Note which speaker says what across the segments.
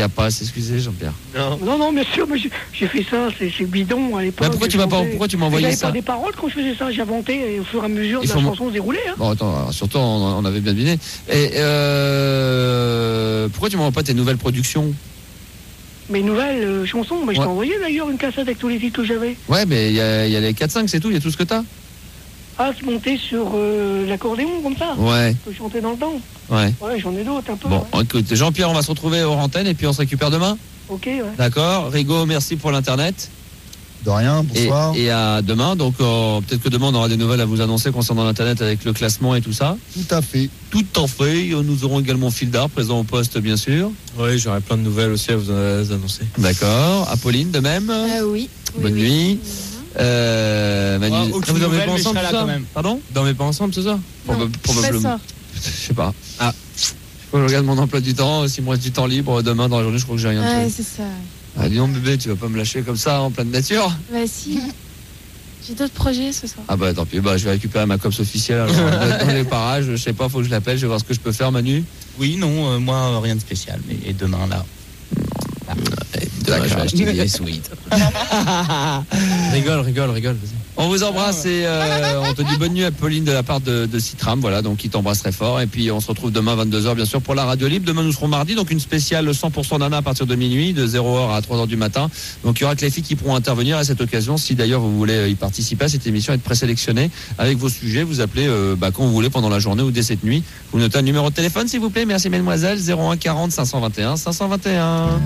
Speaker 1: n'y a pas à s'excuser, Jean-Pierre.
Speaker 2: Non, bien sûr, mais j'ai fait ça, c'est bidon à l'époque.
Speaker 1: Bah pourquoi tu m'as envoyé ça?
Speaker 2: J'avais pas des paroles quand je faisais ça, j'inventais au fur et à mesure de la chanson se déroulait. Hein.
Speaker 1: Bon, attends, alors, surtout, on avait bien deviné. Et pourquoi tu m'envoies pas tes nouvelles productions?
Speaker 2: Mes nouvelles chansons, mais je t'ai envoyé d'ailleurs une cassette avec tous les titres que j'avais.
Speaker 1: Ouais, mais il y a les 4-5, c'est tout, il y a tout ce que t'as.
Speaker 2: Ah, se monter sur l'accordéon comme ça.
Speaker 1: Ouais.
Speaker 2: Je peux chanter dans le temps.
Speaker 1: Ouais.
Speaker 2: Ouais, j'en ai d'autres un peu.
Speaker 1: Bon, écoute, Jean-Pierre, on va se retrouver hors antenne et puis on se récupère demain.
Speaker 2: Ok, ouais.
Speaker 1: D'accord. Rigo, merci pour l'internet.
Speaker 3: De rien, bonsoir.
Speaker 1: Et à demain. Donc peut-être que demain on aura des nouvelles à vous annoncer concernant l'internet avec le classement et tout ça.
Speaker 3: Tout à fait.
Speaker 1: Tout en fait. Nous aurons également Fildar présent au poste, bien sûr.
Speaker 4: Oui, j'aurai plein de nouvelles aussi à vous annoncer.
Speaker 1: D'accord. Apolline, de même.
Speaker 5: Oui.
Speaker 1: Bonne nuit. Manu,
Speaker 4: vous dormez pas ensemble ce soir?
Speaker 1: Pardon?
Speaker 4: Vous dormez pas ensemble ce soir?
Speaker 1: Probablement. Je sais pas. Ah. Je regarde mon emploi du temps. S'il me reste du temps libre demain dans la journée, je crois que j'ai rien fait.
Speaker 5: Ouais, c'est ça.
Speaker 1: Ah, dis donc bébé, tu vas pas me lâcher comme ça en pleine nature?
Speaker 5: Bah si. J'ai d'autres projets ce soir.
Speaker 1: Ah bah tant pis, je vais récupérer ma cops officielle alors, dans les parages, je sais pas, faut que je l'appelle, je vais voir ce que je peux faire, Manu.
Speaker 6: Oui, non, moi rien de spécial, mais demain là.
Speaker 1: Demain, je vais acheter des sweets.
Speaker 4: Rigole, vas-y.
Speaker 1: On vous embrasse et on te dit bonne nuit, Apolline, de la part de Citram, voilà, donc il t'embrasse très fort. Et puis on se retrouve demain 22h bien sûr pour la radio libre. Demain nous serons mardi, donc une spéciale 100% Nana à partir de minuit, de 0h à 3h du matin. Donc il y aura que les filles qui pourront intervenir à cette occasion. Si d'ailleurs vous voulez y participer à cette émission, être présélectionné avec vos sujets, vous appelez quand vous voulez pendant la journée ou dès cette nuit. Vous notez un numéro de téléphone s'il vous plaît, merci mesdemoiselles, 01 40 521 521.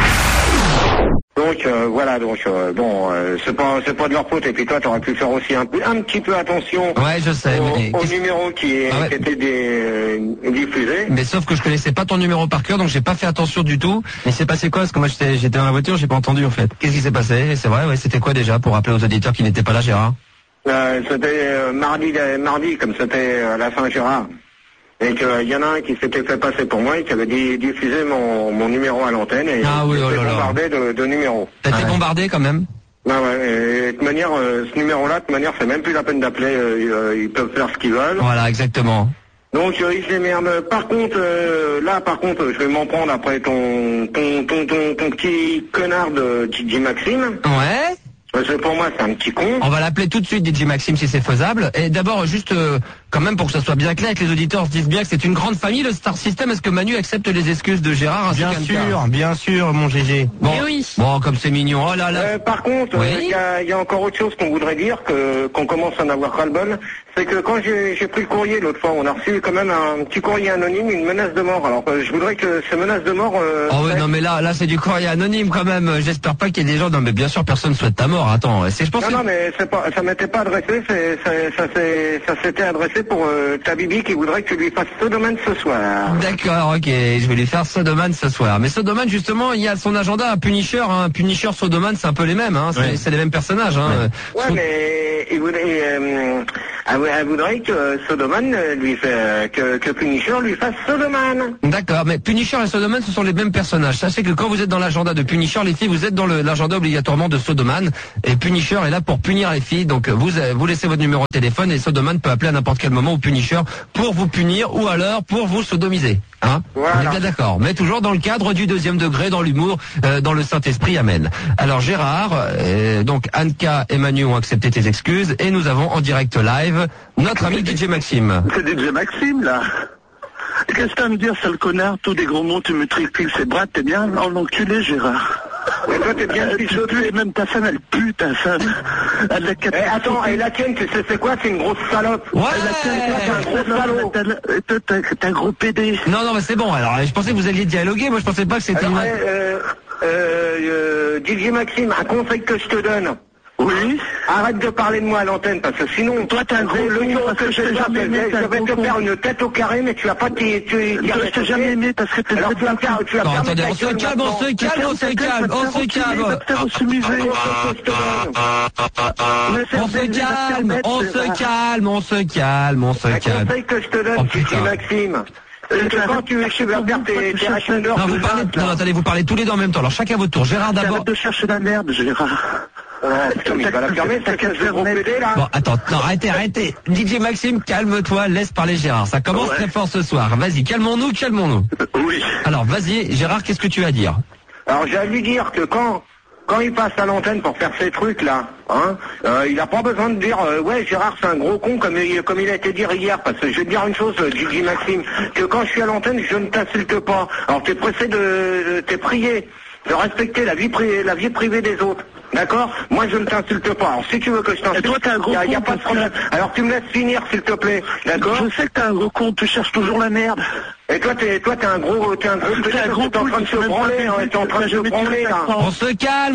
Speaker 7: Donc voilà, c'est pas de leur faute. Et puis toi, t'aurais pu faire aussi un petit peu attention.
Speaker 8: Ouais, je sais.
Speaker 7: Au numéro qui était diffusé.
Speaker 8: Mais sauf que je connaissais pas ton numéro par cœur, donc j'ai pas fait attention du tout. Mais c'est passé quoi? Parce que moi j'étais dans la voiture, j'ai pas entendu en fait. Qu'est-ce qui s'est passé? C'est vrai, ouais. C'était quoi déjà pour rappeler aux auditeurs qui n'étaient pas là, Gérard?
Speaker 7: C'était mardi, comme c'était à la Saint-Gérard. Et qu'il y en a un qui s'était fait passer pour moi et qui avait diffusé mon numéro à l'antenne et bombardé de numéros.
Speaker 8: T'as été bombardé quand même?
Speaker 7: Bah ouais, et de manière, ce numéro-là, de manière, c'est même plus la peine d'appeler, ils peuvent faire ce qu'ils veulent.
Speaker 8: Voilà, exactement.
Speaker 7: Donc ils se démerdent. Par contre, je vais m'en prendre après ton petit connard de DJ Maxime.
Speaker 8: Ouais.
Speaker 7: Parce que pour moi, c'est un petit con.
Speaker 8: On va l'appeler tout de suite DJ Maxime si c'est faisable. Et d'abord, juste quand même pour que ça soit bien clair, que les auditeurs se disent bien que c'est une grande famille, le Star System. Est-ce que Manu accepte les excuses de Gérard?
Speaker 3: Bien sûr, mon GG.
Speaker 8: Bon, bon, comme c'est mignon. Oh là là.
Speaker 7: Par contre, il y a encore autre chose qu'on voudrait dire, qu'on commence à en avoir ras-le-bol. C'est que quand j'ai pris le courrier l'autre fois, on a reçu quand même un petit courrier anonyme, une menace de mort. Alors je voudrais que ces menaces de mort...
Speaker 8: oh oui, non mais là c'est du courrier anonyme quand même. J'espère pas qu'il y ait des gens... Non mais bien sûr personne souhaite ta mort. Attends,
Speaker 7: non mais ça m'était pas adressé, ça s'était adressé pour ta bibi qui voudrait que tu lui fasses Sodoman ce soir.
Speaker 8: D'accord, ok, je vais lui faire Sodoman ce soir. Mais Sodoman justement, il y a son agenda, Punisher, hein. Punisher, Sodoman, c'est un peu les mêmes, hein. C'est les mêmes personnages, hein.
Speaker 7: Ouais, mais il voudrait... Elle voudrait que Sodoman que Punisher lui fasse Sodoman.
Speaker 8: D'accord, mais Punisher et Sodoman ce sont les mêmes personnages. Sachez que quand vous êtes dans l'agenda de Punisher, les filles, vous êtes dans l'agenda obligatoirement de Sodoman. Et Punisher est là pour punir les filles. Donc vous laissez votre numéro de téléphone et Sodoman peut appeler à n'importe quel moment au Punisher pour vous punir ou alors pour vous sodomiser. Hein, voilà. On est bien d'accord. Mais toujours dans le cadre du deuxième degré, dans l'humour, dans le Saint-Esprit, amen. Alors Gérard, donc Anka et Manu ont accepté tes excuses et nous avons en direct live notre ami DJ Maxime.
Speaker 9: C'est DJ Maxime là. Qu'est-ce que t'as à me dire, sale connard? Tous des gros mots, tu me tripiles ses bras, t'es bien enculé, Gérard.
Speaker 7: Et toi, t'es bien
Speaker 9: tu pues, et même ta femme, elle pue, ta femme. Elle a
Speaker 7: attends, et la tienne, tu sais c'est quoi? C'est une grosse salope.
Speaker 8: Ouais,
Speaker 7: t'es un gros salaud.
Speaker 9: T'es un gros PD.
Speaker 8: Non, mais c'est bon, alors, je pensais que vous alliez dialoguer, moi je pensais pas que c'était...
Speaker 7: DJ Maxime, un conseil que je te donne.
Speaker 9: Oui.
Speaker 7: Arrête de parler de moi à l'antenne, parce que sinon,
Speaker 9: toi t'es un gros
Speaker 7: le jour que je vais te faire une tête au carré, mais tu vas pas t'y
Speaker 9: je t'ai jamais aimé parce que t'es...
Speaker 7: Alors tu vas faire...
Speaker 8: Attendez, on se calme.
Speaker 7: Un conseil que je te donne, DJ Maxime. Quand tu vas faire tes rachins d'or...
Speaker 8: Non, attendez, vous parlez tous les deux en même temps. Alors chacun à votre tour. Gérard d'abord...
Speaker 9: Arrête de chercher la merde, Gérard.
Speaker 7: Putain, mais il va la fermer, ça casse le gros PD, là.
Speaker 8: Bon, attends, non, arrêtez. DJ Maxime, calme-toi, laisse parler Gérard. Ça commence très fort ce soir. Vas-y, calmons-nous.
Speaker 9: Oui.
Speaker 8: Alors, vas-y, Gérard, qu'est-ce que tu as à dire?
Speaker 7: Alors, j'ai à lui dire que quand il passe à l'antenne pour faire ces trucs-là, il n'a pas besoin de dire ouais, Gérard, c'est un gros con, comme il a été dit hier, parce que je vais te dire une chose, DJ Maxime, que quand je suis à l'antenne, je ne t'insulte pas. Alors, t'es pressé t'es prié de respecter la vie privée des autres. D'accord? Moi, je ne t'insulte pas. Alors, si tu veux que je t'insulte, il n'y a pas de problème. Alors, tu me laisses finir, s'il te plaît. D'accord?
Speaker 9: Je sais que t'es un gros con, tu cherches toujours la merde.
Speaker 7: Et toi, t'es un gros, t'es en train de se branler, t'es en train de se branler, là.
Speaker 8: On se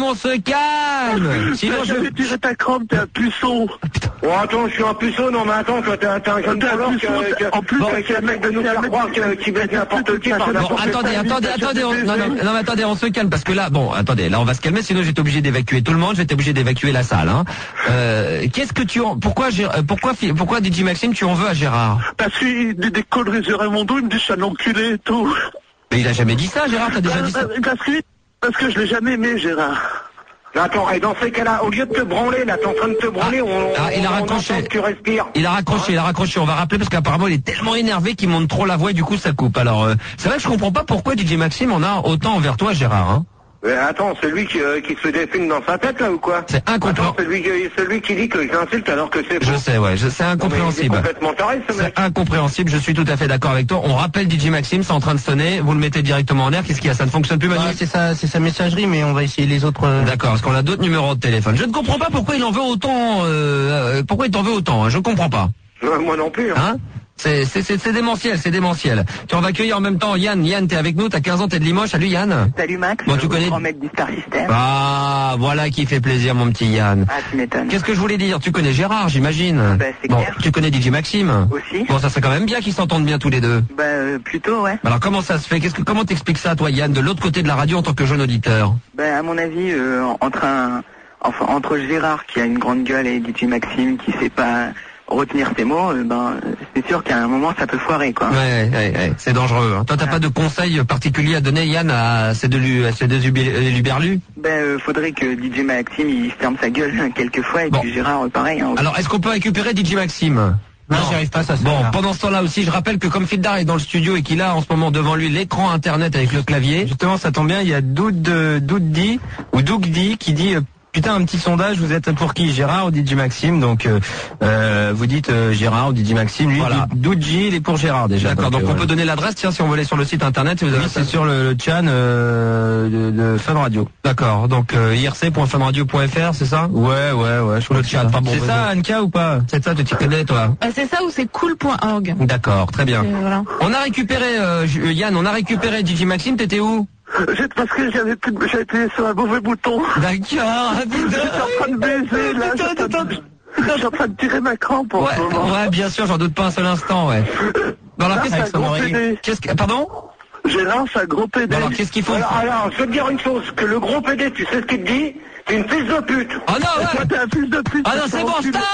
Speaker 8: calme. Sinon,
Speaker 9: je vais tirer ta crampe, t'es un puceau.
Speaker 7: Oh, attends, je suis un puceau, non, mais attends, toi, t'es un jeune prolore
Speaker 9: en plus,
Speaker 7: c'est un mec de nous faire croire qui baisse n'importe qui par n'importe
Speaker 8: qui. Attendez, on se calme, parce que là, là, on va se calmer, sinon j'étais obligé d'évacuer tout le monde, j'étais obligé d'évacuer la salle, qu'est-ce que pourquoi DJ Maxime, tu en veux à Gérard?
Speaker 9: Parce qu'il dit des conneries sur Raymondo, il me dit je suis un enculé et tout.
Speaker 8: Mais il a jamais dit ça, Gérard, t'as déjà dit ça?
Speaker 9: Parce que je l'ai jamais aimé, Gérard.
Speaker 7: Attends, et dans ces cas-là, au lieu de te branler, là, t'es en train de te branler,
Speaker 8: il a raccroché.
Speaker 7: Tu respires.
Speaker 8: Il a raccroché, on va rappeler parce qu'apparemment il est tellement énervé qu'il monte trop la voix et du coup ça coupe. Alors, c'est vrai que je comprends pas pourquoi DJ Maxime en a autant envers toi, Gérard,
Speaker 7: Attends, c'est lui qui se défile dans sa tête, là, ou quoi?
Speaker 8: C'est incompréhensible.
Speaker 7: C'est lui qui dit que j'insulte alors que c'est faux.
Speaker 8: Je sais, c'est incompréhensible.
Speaker 7: Complètement taré, ce mec.
Speaker 8: C'est incompréhensible, je suis tout à fait d'accord avec toi. On rappelle DJ Maxime, c'est en train de sonner, vous le mettez directement en air, qu'est-ce qu'il y a? Ça ne fonctionne plus, Manu?
Speaker 3: C'est sa messagerie, mais on va essayer les autres.
Speaker 8: D'accord, parce qu'on a d'autres numéros de téléphone. Je ne comprends pas pourquoi il en veut autant, pourquoi il t'en veut autant, je comprends pas.
Speaker 7: Moi non plus.
Speaker 8: C'est démentiel. Tu en vas accueillir en même temps Yann. Yann, t'es avec nous, t'as 15 ans, t'es de Limoges. Salut Yann.
Speaker 10: Salut Max.
Speaker 8: Bon, tu connais.
Speaker 10: Grand mec du Star System.
Speaker 8: Ah, voilà qui fait plaisir, mon petit Yann.
Speaker 10: Ah, tu m'étonnes.
Speaker 8: Qu'est-ce que je voulais dire? Tu connais Gérard, j'imagine.
Speaker 10: C'est clair.
Speaker 8: Tu connais DJ Maxime.
Speaker 10: Aussi.
Speaker 8: Bon, ça serait quand même bien qu'ils s'entendent bien tous les deux.
Speaker 10: Plutôt, ouais.
Speaker 8: Alors comment ça se fait? Comment t'expliques ça, toi, Yann, de l'autre côté de la radio en tant que jeune auditeur?
Speaker 10: À mon avis, entre Gérard qui a une grande gueule et DJ Maxime qui sait pas retenir ses mots, c'est sûr qu'à un moment ça peut foirer, quoi.
Speaker 8: Ouais, c'est dangereux. Toi, t'as pas de conseils particuliers à donner, Yann, à ces deux luberlus?
Speaker 10: Faudrait que DJ Maxime il ferme sa gueule quelquefois et puis Gérard pareil.
Speaker 8: Alors, est-ce qu'on peut récupérer DJ Maxime?
Speaker 3: Non, j'y arrive pas, ça.
Speaker 8: Bon, pendant ce temps-là aussi, je rappelle que comme Fildar est dans le studio et qu'il a en ce moment devant lui l'écran internet avec le clavier.
Speaker 4: Justement, ça tombe bien, il y a Dougdi qui dit putain, un petit sondage, vous êtes pour qui, Gérard ou DJ Maxime? Donc vous dites Gérard ou DJ Maxime, lui, voilà. Doudji, il est pour Gérard déjà.
Speaker 8: D'accord, donc on peut donner l'adresse, tiens, si on veut aller sur le site internet.
Speaker 4: Oui, c'est sur le chan de Fun Radio.
Speaker 8: D'accord, donc irc.funradio.fr, c'est ça?
Speaker 4: Ouais,
Speaker 8: sur le chat.
Speaker 4: C'est ça, Anka, ou pas?
Speaker 8: C'est ça, tu t'y connais, toi?
Speaker 5: C'est ça ou c'est cool.org.
Speaker 8: D'accord, très bien.
Speaker 5: Voilà.
Speaker 8: On a récupéré, Yann, DJ Maxime, t'étais où?
Speaker 9: Parce que j'avais été sur un mauvais bouton.
Speaker 8: D'accord,
Speaker 9: j'étais en train de baiser, là. Je suis en train de tirer ma crampe en ce moment.
Speaker 8: Ouais, bien sûr, j'en doute pas un seul instant, ouais. Alors, pardon?
Speaker 9: Gérard, c'est un gros PD.
Speaker 8: Alors, qu'est-ce qu'il faut?
Speaker 7: Alors, je veux te dire une chose, que le gros PD, tu sais ce qu'il te dit? C'est une fils de pute.
Speaker 8: Oh non, ouais.
Speaker 9: Toi, t'es un fils de pute.
Speaker 8: Ah non, c'est bon, stop!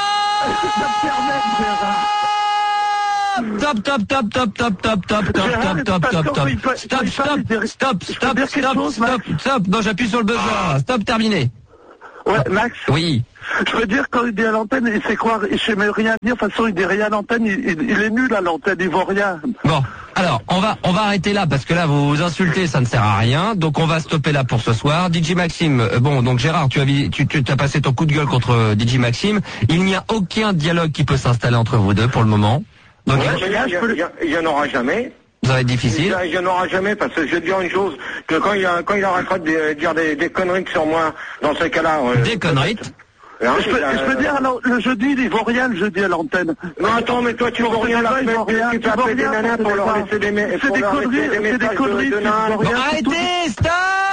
Speaker 8: Stop. Non, j'appuie sur le buzzer. Stop, terminé.
Speaker 9: Ouais, Max.
Speaker 8: Oui.
Speaker 9: Je veux dire, quand il dit à l'antenne, il sait croire, il sait même rien dire. De toute façon, il dit rien à l'antenne, il est nul à l'antenne, il vaut rien.
Speaker 8: Bon. Alors, on va arrêter là parce que là, vous vous insultez, ça ne sert à rien. Donc, on va stopper là pour ce soir. DJ Maxime, donc Gérard, tu as passé ton coup de gueule contre DJ Maxime. Il n'y a aucun dialogue qui peut s'installer entre vous deux pour le moment. Donc,
Speaker 7: il n'y en aura jamais.
Speaker 8: Ça va être difficile.
Speaker 7: Il n'y en aura jamais parce que je vais te dire une chose, que quand il arrêtera de dire des conneries sur moi, dans ces cas-là...
Speaker 8: Des conneries?
Speaker 9: Je peux dire, alors, le jeudi, il vaut rien, le jeudi à l'antenne.
Speaker 7: Non, attends, mais toi, tu vaux rien, la semaine, tu peux appeler des nanas pour leur laisser des messages de nains.
Speaker 8: Bon, arrêtez, stop!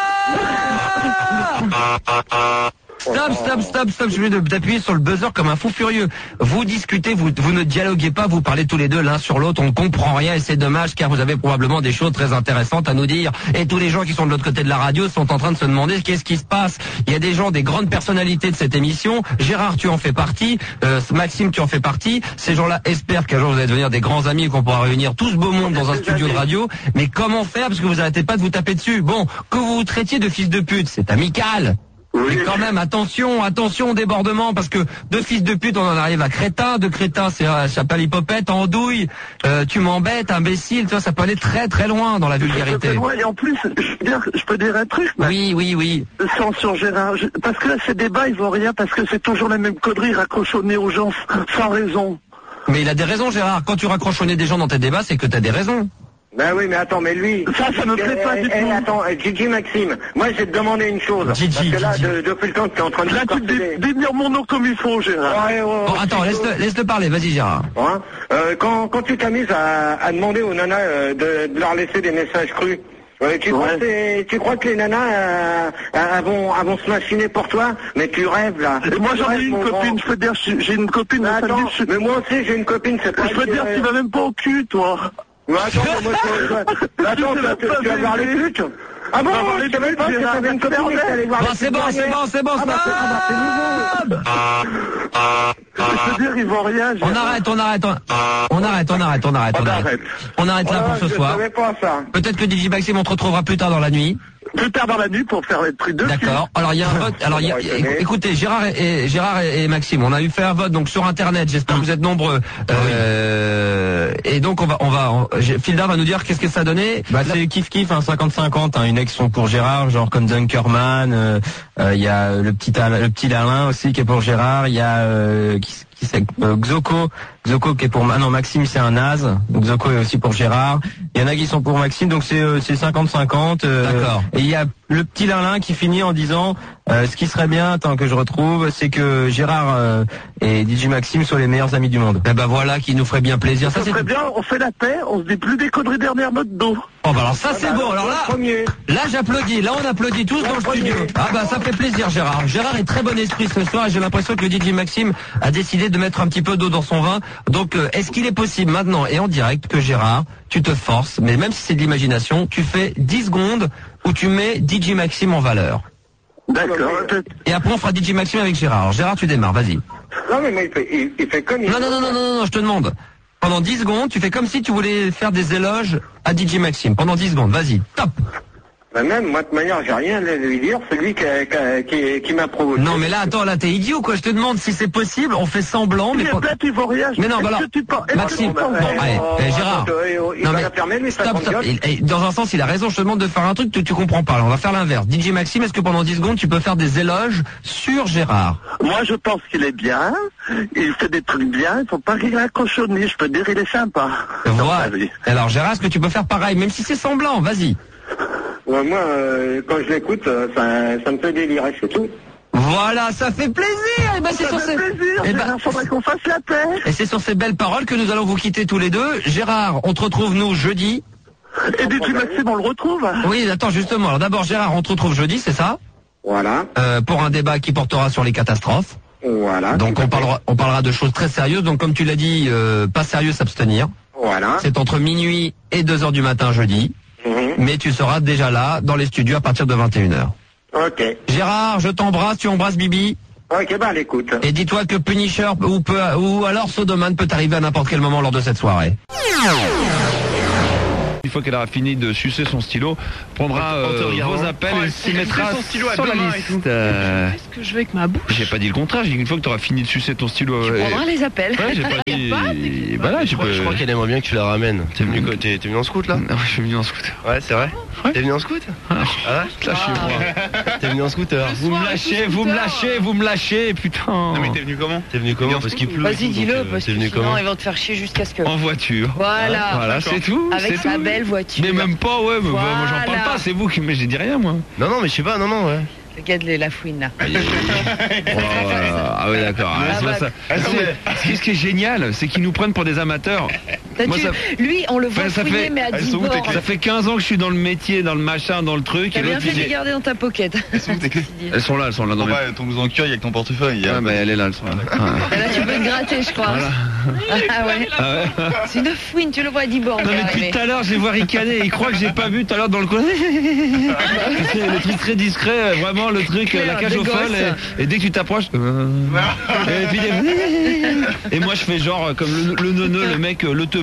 Speaker 8: Stop, je vais d'appuyer sur le buzzer comme un fou furieux. Vous discutez, vous ne dialoguez pas, vous parlez tous les deux l'un sur l'autre, on ne comprend rien et c'est dommage car vous avez probablement des choses très intéressantes à nous dire. Et tous les gens qui sont de l'autre côté de la radio sont en train de se demander qu'est-ce qui se passe. Il y a des gens, des grandes personnalités de cette émission. Gérard, tu en fais partie. Maxime, tu en fais partie. Ces gens-là espèrent qu'un jour vous allez devenir des grands amis et qu'on pourra réunir tout ce beau monde dans un studio de radio. Mais comment faire parce que vous arrêtez pas de vous taper dessus? Bon, que vous vous traitiez de fils de pute, c'est amical. Mais quand même, attention au débordement, parce que de fils de pute, on en arrive à crétin, de crétin, c'est chapalipopette, andouille, tu m'embêtes, imbécile, ça peut aller très très loin dans la vulgarité.
Speaker 9: Et en plus, je peux dire un truc.
Speaker 8: Oui.
Speaker 9: Sur Gérard, parce que là, ces débats, ils vont rien, parce que c'est toujours la même connerie raccrochonnée aux gens sans raison.
Speaker 8: Mais il a des raisons, Gérard. Quand tu raccroches au nez des gens dans tes débats, c'est que t'as des raisons.
Speaker 7: Ben oui, mais attends, mais lui...
Speaker 9: Ça me plaît pas du tout.
Speaker 7: Attends, Gigi Maxime, moi j'ai demandé une chose.
Speaker 8: Gigi,
Speaker 7: parce que là, depuis le temps que tu es en train de...
Speaker 9: Là, tu dis mon nom comme il faut, Gérard.
Speaker 8: Bon, attends, laisse-le parler, vas-y, Gérard.
Speaker 7: Hein, quand tu t'amuses à demander aux nanas de leur laisser des messages crus, tu crois que les nanas vont se machiner pour toi? Mais tu rêves là.
Speaker 9: Et moi j'en ai une copine, je peux dire, j'ai une copine.
Speaker 7: Mais attends, mais moi aussi j'ai une copine, c'est pas...
Speaker 9: Je peux dire, tu vas même pas au cul, toi.
Speaker 7: Mais attends, tu vas voir les putes? Ah bon, je savais pas que t'avais une copine et t'allais voir les putes.
Speaker 8: C'est bon, stop.
Speaker 9: Je veux dire, ils vont rien.
Speaker 8: On arrête là pour ce soir. Peut-être que DJ Maxime, on te retrouvera plus tard dans la nuit.
Speaker 9: Plus tard dans la nuit pour faire être pris deux.
Speaker 8: D'accord. Alors il y a un vote. Alors écoutez, Gérard et Maxime, on a eu fait un vote donc sur internet. J'espère que vous êtes nombreux. Et donc Filda va nous dire qu'est-ce que ça a donné.
Speaker 4: C'est kiff 50-50. Une ex pour Gérard, genre comme Dunkerman. Il y a le petit Alain aussi qui est pour Gérard. Il y a Xoko qui est pour... Ah non, Maxime c'est un naze, donc Xoko est aussi pour Gérard. Il y en a qui sont pour Maxime, donc c'est 50-50.
Speaker 8: D'accord.
Speaker 4: Et il y a le petit Lalin qui finit en disant ce qui serait bien, tant que je retrouve, c'est que Gérard et DJ Maxime soient les meilleurs amis du monde.
Speaker 8: Eh ben voilà, qui nous ferait bien plaisir.
Speaker 9: Ça serait bien, on fait la paix, on se dit plus des conneries dernière notre dos.
Speaker 8: Oh bah alors ça c'est beau, alors là j'applaudis, là on applaudit tous dans le studio. Ah bah ça fait plaisir Gérard. Gérard est très bon esprit ce soir et j'ai l'impression que DJ Maxime a décidé de mettre un petit peu d'eau dans son vin. Donc est-ce qu'il est possible maintenant et en direct que Gérard, tu te forces, mais même si c'est de l'imagination, tu fais 10 secondes où tu mets DJ Maxime en valeur.
Speaker 9: D'accord.
Speaker 8: Et après on fera DJ Maxime avec Gérard. Alors, Gérard, tu démarres, vas-y.
Speaker 7: Non mais il fait comme il...
Speaker 8: Non, je te demande. Pendant 10 secondes, tu fais comme si tu voulais faire des éloges à DJ Maxime. Pendant 10 secondes, vas-y, top.
Speaker 7: Bah même, moi de toute manière, j'ai rien à lui dire, c'est lui qui m'a provoqué.
Speaker 8: Non mais là, attends, là t'es idiot quoi, je te demande si c'est possible, on fait semblant, mais... Mais non, voilà, Maxime, bon, allez, Gérard, non mais, stop, dans un sens il a raison, je te demande de faire un truc que tu comprends pas, là, on va faire l'inverse. DJ Maxime, est-ce que pendant 10 secondes tu peux faire des éloges sur Gérard?
Speaker 9: Moi je pense qu'il est bien, il fait des trucs bien, il faut pas qu'il ait cochonné, je peux dire il est sympa.
Speaker 8: Voilà. Alors Gérard, est-ce que tu peux faire pareil, même si c'est semblant, vas-y.
Speaker 7: Ouais, moi, quand je l'écoute, ça me fait délirer, c'est tout.
Speaker 8: Voilà, ça fait plaisir. Et ben c'est sur ces...
Speaker 9: faudrait qu'on fasse la paix.
Speaker 8: Et c'est sur ces belles paroles que nous allons vous quitter tous les deux. Gérard, on te retrouve nous jeudi.
Speaker 9: Et DJ Maxime, on le retrouve.
Speaker 8: Oui, attends justement. Alors d'abord Gérard, on te retrouve jeudi, c'est ça?
Speaker 7: Voilà.
Speaker 8: Pour un débat qui portera sur les catastrophes.
Speaker 7: Voilà.
Speaker 8: Donc on parlera de choses très sérieuses. Donc comme tu l'as dit, pas sérieux, s'abstenir.
Speaker 7: Voilà.
Speaker 8: C'est entre minuit et 2h du matin jeudi. Mais tu seras déjà là, dans les studios, à partir de 21h.
Speaker 7: Ok.
Speaker 8: Gérard, je t'embrasse, tu embrasses Bibi.
Speaker 7: Ok, bah l'écoute.
Speaker 8: Et dis-toi que Punisher ou alors Sodoman peut arriver à n'importe quel moment lors de cette soirée.
Speaker 1: Une fois qu'elle aura fini de sucer son stylo, prendra vos appels et s'y mettra sur la liste.
Speaker 5: Qu'est-ce que je veux avec ma bouche?
Speaker 1: J'ai pas dit le contraire, j'ai dit qu'une fois que tu auras fini de sucer ton stylo...
Speaker 5: Tu prendras les appels.
Speaker 1: Ouais, j'ai pas dit... Voilà,
Speaker 11: je crois qu'elle aimerait bien que tu la ramènes. T'es venu en scout là?
Speaker 1: Non, je suis venu en scout.
Speaker 11: Ouais, c'est vrai.
Speaker 1: Ouais.
Speaker 11: T'es venu en scout?
Speaker 1: Ah ouais.
Speaker 11: T'es venu en scooter.
Speaker 1: Vous me lâchez, putain.
Speaker 11: Non mais t'es venu comment? T'es venu comment? Parce qu'il pleut.
Speaker 5: Vas-y, dis-le, parce que sinon ils vont te faire chier jusqu'à ce que...
Speaker 1: En voiture.
Speaker 5: Voilà,
Speaker 1: c'est tout.
Speaker 5: Avec sa belle voiture.
Speaker 1: Mais même pas, ouais, mais moi j'en parle pas, c'est vous qui... Mais j'ai dit rien, moi.
Speaker 11: Non, mais je sais pas, ouais.
Speaker 5: Regarde la fouine là.
Speaker 1: Ah ouais, d'accord. Ce qui est génial, c'est qu'ils nous prennent pour des amateurs.
Speaker 5: Lui, on le voit fouiner, mais à 10 bords.
Speaker 1: Ça fait 15 ans que je suis dans le métier, dans le machin, dans le truc.
Speaker 5: T'as bien fait de les garder dans ta pocket.
Speaker 1: Elles sont là.
Speaker 11: Bon bah, ton blouson en cuir, il y a que ton portefeuille.
Speaker 1: Ah mais elle est là, elles sont là.
Speaker 5: Là, tu peux te gratter, je crois. Ah ouais. C'est une fouine, tu le vois à 10 bords.
Speaker 1: Non mais depuis tout à l'heure, je les vois ricaner. Ils croient que j'ai pas vu tout à l'heure dans le coin. C'est le truc très discret, vraiment. Le truc, la cage aux folles, et dès que tu t'approches, et moi je fais genre comme le neuneu, le mec, le teubé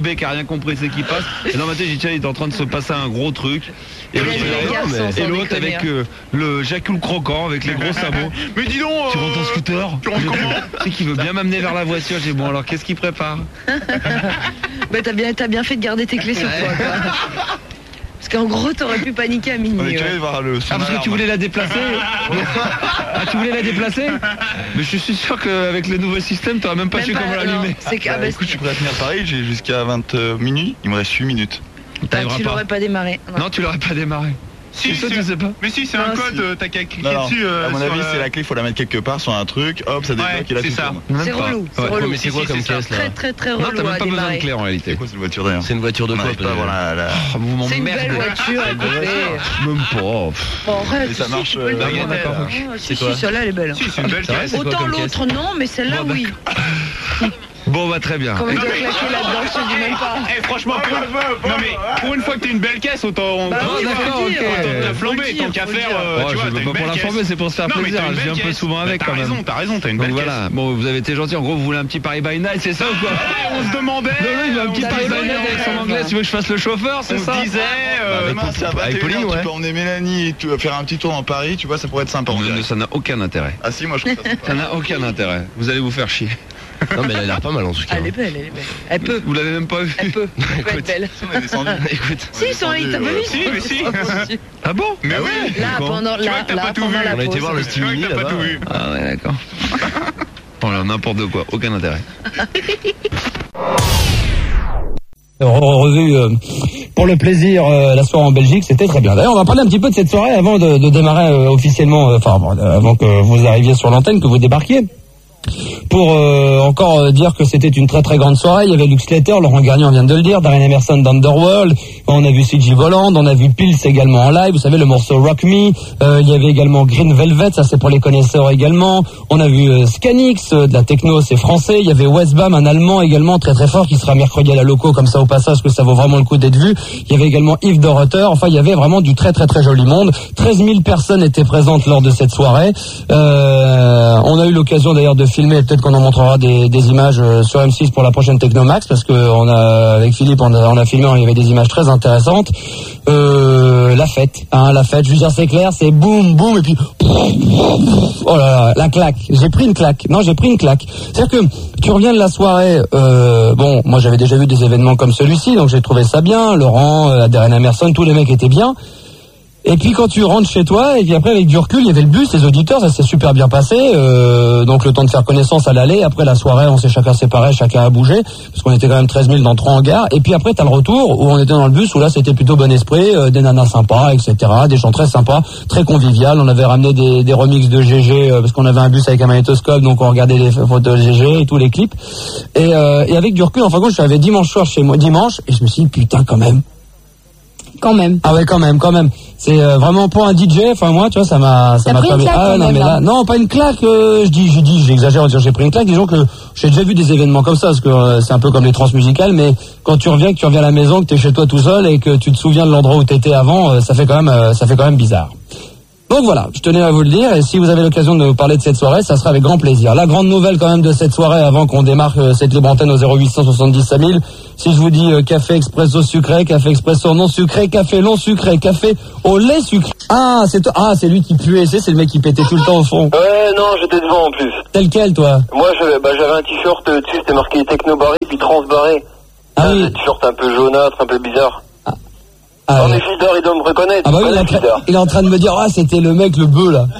Speaker 12: teubé qui a rien compris ce qui passe. Et dans ma tête, j'ai dit tiens, il est en train de se passer un gros truc. Et l'autre avec le Jacques Croquant avec les gros sabots.
Speaker 13: Mais dis donc,
Speaker 12: tu rentres en scooter.
Speaker 13: Tu rentres comment?
Speaker 12: C'est qui veut bien m'amener vers la voiture. J'ai bon alors qu'est-ce qu'il prépare?
Speaker 5: Bah t'as bien fait de garder tes clés sur toi, quoi. Parce qu'en gros, t'aurais pu paniquer à minuit.
Speaker 12: Parce que tu voulais la déplacer. Ah, tu voulais la déplacer? Mais je suis sûr qu'avec le nouveau système, t'aurais même pas su comment l'allumer.
Speaker 11: Écoute, je pourrais tenir pareil, j'ai jusqu'à 20 minuit, il me reste 8 minutes.
Speaker 5: Tu l'aurais pas démarré.
Speaker 12: Non, tu l'aurais pas démarré.
Speaker 13: Si,
Speaker 12: ça, tu sais pas.
Speaker 13: Mais si, c'est un code, t'as qu'à cliquer dessus.
Speaker 11: À mon avis, c'est la clé, il faut la mettre quelque part sur un truc, hop, ça débloque et là
Speaker 13: c'est
Speaker 11: tu
Speaker 13: ça.
Speaker 5: C'est relou, c'est relou.
Speaker 12: Mais c'est quoi comme caisse là?
Speaker 5: Très relou.
Speaker 12: Non, t'as même pas besoin de clé en réalité.
Speaker 11: C'est quoi cette voiture d'ailleurs?
Speaker 12: C'est une voiture de quoi?
Speaker 5: C'est une belle voiture, écoutez.
Speaker 12: Même pas.
Speaker 5: Bon, arrête,
Speaker 11: ça marche.
Speaker 5: D'accord. Si, celle-là, elle est belle.
Speaker 13: Si, c'est une belle caisse.
Speaker 5: Autant l'autre, non, mais celle-là, oui.
Speaker 12: Bon, bah très bien.
Speaker 5: Comment tu as claqué là-dedans, je te dis même pas.
Speaker 13: Franchement, pour une fois que t'es une belle caisse, autant.
Speaker 12: D'accord, ok.
Speaker 13: T'as flambé, tant qu'à faire.
Speaker 12: Tu vois, pas pour la former, c'est pour se faire plaisir. Je viens un peu souvent avec quand même.
Speaker 13: T'as raison, t'as une belle caisse.
Speaker 12: Voilà. Bon, vous avez été gentil. En gros, vous voulez un petit Paris by Night, c'est ça ou quoi?
Speaker 13: On se demandait.
Speaker 12: Non, il veut un petit Paris by Night avec son anglais. Tu veux que je fasse le chauffeur, c'est ça?
Speaker 13: On disait.
Speaker 11: Avec Pauline, tu peux emmener Mélanie et faire un petit tour dans Paris, tu vois, ça pourrait être sympa.
Speaker 12: Ça n'a aucun intérêt.
Speaker 11: Ah si, moi je trouve ça sympa.
Speaker 12: Ça n'a aucun intérêt. Vous allez vous faire chier.
Speaker 8: Non mais elle a l'air pas mal en tout cas.
Speaker 5: Elle est belle. Elle peut.
Speaker 12: Vous l'avez même pas vu?
Speaker 5: Elle peut être belle.
Speaker 11: On est descendu.
Speaker 12: Écoute.
Speaker 5: Si, ils sont là, t'as pas vu?
Speaker 13: Si, mais si.
Speaker 12: Ah bon?
Speaker 13: Mais oui.
Speaker 5: Là, pendant la pause.
Speaker 8: On a été voir le Stimini là-bas.
Speaker 12: Ah ouais, d'accord. Voilà, n'importe quoi, aucun intérêt.
Speaker 14: Revu pour le plaisir la soirée en Belgique, c'était très bien. D'ailleurs, on va parler un petit peu de cette soirée avant de démarrer officiellement, avant que vous arriviez sur l'antenne, que vous débarquiez. Pour encore dire que c'était une très très grande soirée. Il y avait Lux Slater, Laurent Garnier, on vient de le dire, Darren Emerson d'Underworld, on a vu CG Voland, on a vu Pils également en live, vous savez le morceau Rock Me, il y avait également Green Velvet, ça c'est pour les connaisseurs également, on a vu Scanix, de la techno, c'est français, il y avait Westbam, un allemand également très très fort qui sera mercredi à la Loco, comme ça au passage que ça vaut vraiment le coup d'être vu. Il y avait également Yves Dorotter, enfin il y avait vraiment du très très très joli monde. 13 000 personnes étaient présentes lors de cette soirée. On a eu l'occasion d'ailleurs de filmer, peut-être qu'on en montrera des images sur M6 pour la prochaine Technomax, parce que avec Philippe on a filmé, il y avait des images très intéressantes. La fête, je veux dire c'est clair, c'est boum boum et puis oh là là, la claque. J'ai pris une claque. C'est-à-dire que tu reviens de la soirée, bon, moi j'avais déjà vu des événements comme celui-ci, donc j'ai trouvé ça bien. Laurent, Darren Emerson, tous les mecs étaient bien. Et puis quand tu rentres chez toi, et puis après avec du recul, il y avait le bus, les auditeurs, ça s'est super bien passé, donc le temps de faire connaissance à l'aller. Après la soirée, on s'est chacun séparé, chacun a bougé, parce qu'on était quand même 13 000 dans 3 hangars. Et puis après, t'as le retour, où on était dans le bus, où là c'était plutôt bon esprit, des nanas sympas, etc., des gens très sympas, très convivial. On avait ramené des remixes de GG, parce qu'on avait un bus avec un magnétoscope, donc on regardait les photos de GG et tous les clips. Et avec du recul, enfin quand je suis arrivé dimanche soir chez moi, et je me suis dit, putain, quand même. Ah ouais, quand même. C'est vraiment pour un DJ, enfin moi, tu vois, ça m'a pas mis. Ah non, mais là, non, pas une claque. J'exagère en disant j'ai pris une claque. Disons que j'ai déjà vu des événements comme ça, parce que c'est un peu comme les transmusicales, mais quand tu reviens à la maison, que t'es chez toi tout seul et que tu te souviens de l'endroit où t'étais avant, ça fait quand même bizarre. Donc voilà, je tenais à vous le dire, et si vous avez l'occasion de nous parler de cette soirée, ça sera avec grand plaisir. La grande nouvelle quand même de cette soirée, avant qu'on démarre cette libre antenne au 0870 5000, si je vous dis café expresso sucré, café expresso non sucré, café long sucré, café au lait sucré. Ah, c'est lui qui puait, c'est le mec qui pétait tout le temps au fond.
Speaker 15: Ouais, non, j'étais devant en plus.
Speaker 14: Tel quel, toi?
Speaker 15: Moi, j'avais un t-shirt dessus, c'était marqué techno barré, puis transbarré.
Speaker 14: Ah oui.
Speaker 15: Un t-shirt un peu jaunâtre, un peu bizarre.
Speaker 14: Ah,
Speaker 15: mais Fidor, il doit me reconnaître.
Speaker 14: Ah bah oui, il est en train de me dire, c'était le mec, le bœuf, là.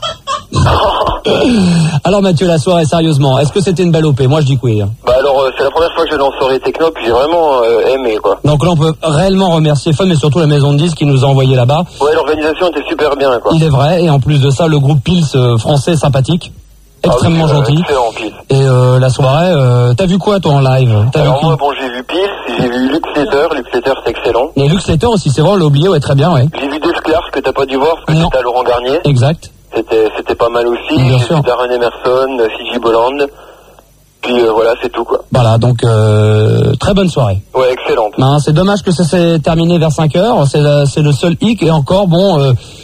Speaker 14: Alors Mathieu, la soirée, sérieusement, est-ce que c'était une belle OP? Moi je dis que oui.
Speaker 15: Bah alors, c'est la première fois que je vais dans soirée techno, puis j'ai vraiment aimé, quoi.
Speaker 14: Donc là, on peut réellement remercier Fun, mais surtout la maison de disques qui nous a envoyé là-bas.
Speaker 15: Ouais, l'organisation était super bien, quoi.
Speaker 14: Il est vrai, et en plus de ça, le groupe Pils français sympathique. Extrêmement gentil. Et la soirée, t'as vu quoi toi en live?
Speaker 15: Alors moi, bon, j'ai vu Pils, j'ai vu Lux Slater c'est excellent.
Speaker 14: Et Lux Slater aussi, c'est vrai, on l'a oublié, ouais, très bien, ouais.
Speaker 15: J'ai vu Dave Clark que t'as pas dû voir parce que c'était à Laurent Garnier.
Speaker 14: Exact.
Speaker 15: C'était pas mal aussi. J'ai vu Darren Emerson, CG Voland. Puis voilà, c'est tout, quoi.
Speaker 14: Voilà, donc très bonne soirée.
Speaker 15: Ouais, excellente.
Speaker 14: C'est dommage que ça s'est terminé vers 5h, c'est le seul hic, et encore, bon,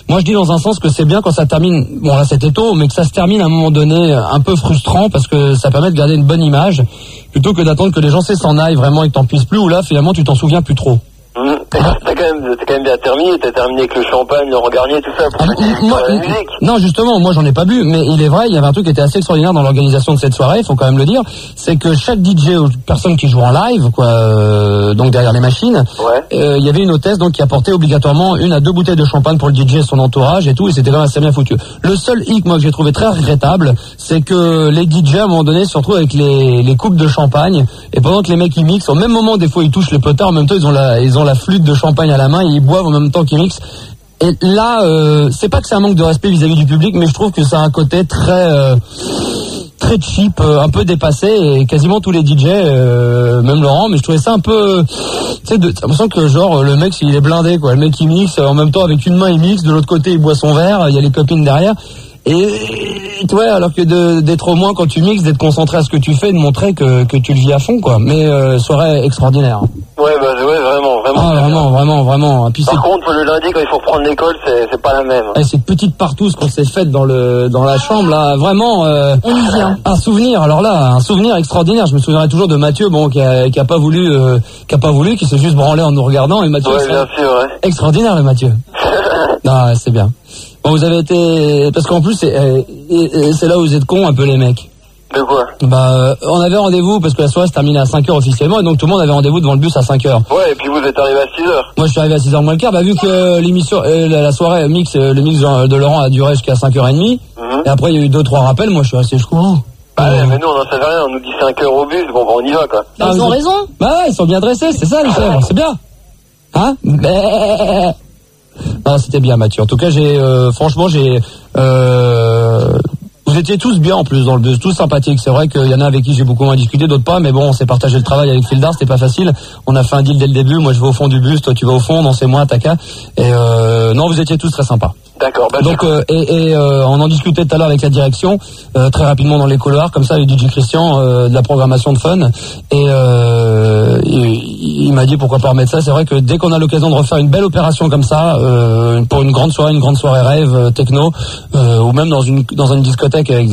Speaker 14: Moi, je dis dans un sens que c'est bien quand ça termine, bon là c'était tôt, mais que ça se termine à un moment donné un peu frustrant parce que ça permet de garder une bonne image plutôt que d'attendre que les gens s'en aillent vraiment et que t'en puisses plus ou là finalement tu t'en souviens plus trop.
Speaker 15: T'as quand même bien terminé, t'as terminé avec le champagne, le Garnier, tout ça, pour la musique.
Speaker 14: Non, justement, moi j'en ai pas bu, mais il est vrai, il y avait un truc qui était assez extraordinaire dans l'organisation de cette soirée, il faut quand même le dire, c'est que chaque DJ ou personne qui joue en live, donc derrière les machines, il y avait une hôtesse donc qui apportait obligatoirement 1 à 2 bouteilles de champagne pour le DJ et son entourage et tout, et c'était quand même assez bien foutu. Le seul hic, moi, que j'ai trouvé très regrettable, c'est que les DJ, à un moment donné, se retrouvent avec les coupes de champagne, et pendant que les mecs ils mixent, au même moment, des fois ils touchent les potards, en même temps ils ont la flûte de champagne à la main et ils boivent en même temps qu'ils mixent. Et là, c'est pas que c'est un manque de respect vis-à-vis du public, mais je trouve que ça a un côté très cheap, un peu dépassé, et quasiment tous les DJ, même Laurent, mais je trouvais ça un peu, tu sais, t'as l'impression que genre le mec il est blindé quoi, le mec il mixe en même temps avec une main il mixe, de l'autre côté il boit son verre, il y a les copines derrière. Et toi, alors que d'être au moins quand tu mixes, d'être concentré à ce que tu fais, de montrer que tu le vis à fond, quoi. Mais soirée extraordinaire.
Speaker 15: Ouais, vraiment.
Speaker 14: Ah, vraiment. Puis
Speaker 15: par contre, le lundi quand il faut reprendre l'école, c'est pas la même.
Speaker 14: Et cette petite partouze qu'on s'est faite dans la chambre, là, vraiment.
Speaker 5: On y vient.
Speaker 14: Un souvenir. Alors là, un souvenir extraordinaire. Je me souviendrai toujours de Mathieu, bon, qui a pas voulu, qui s'est juste branlé en nous regardant. Et Mathieu,
Speaker 15: ouais, bien sûr, ouais.
Speaker 14: Extraordinaire, le Mathieu. Non, c'est bien. Bon, vous avez été, parce qu'en plus c'est là où vous êtes cons un peu les mecs.
Speaker 15: De quoi?
Speaker 14: On avait rendez-vous parce que la soirée se terminait à 5h officiellement et donc tout le monde avait rendez-vous devant le bus à 5h.
Speaker 15: Ouais, et puis vous êtes arrivé à 6h.
Speaker 14: Moi je suis arrivé à 6h moins le quart, vu que l'émission, la soirée le mix de Laurent a duré jusqu'à 5h30, et après il y a eu 2-3 rappels, moi je suis resté jusqu'au bout.
Speaker 15: Ouais, mais nous on n'en savait rien, on nous dit 5h au bus, bon on y va quoi.
Speaker 5: Ils ont raison.
Speaker 14: Ouais, ils sont bien dressés, c'est ça les chèvres, c'est bien. Hein? Non, c'était bien Mathieu. En tout cas, franchement, vous étiez tous bien en plus dans le bus, tous sympathiques. C'est vrai qu'il y en a avec qui j'ai beaucoup moins discuté, d'autres pas, mais bon, on s'est partagé le travail avec Fildar, c'était pas facile. On a fait un deal dès le début. Moi, je vais au fond du bus, toi, tu vas au fond. Non, c'est moi, Taka. Et non, vous étiez tous très sympas.
Speaker 15: D'accord.
Speaker 14: Donc, on en discutait tout à l'heure avec la direction, très rapidement dans les couloirs, comme ça, avec DJ Christian, de la programmation de fun. Et il m'a dit pourquoi pas remettre ça. C'est vrai que dès qu'on a l'occasion de refaire une belle opération comme ça, pour une grande soirée rêve, techno, ou même dans une discothèque avec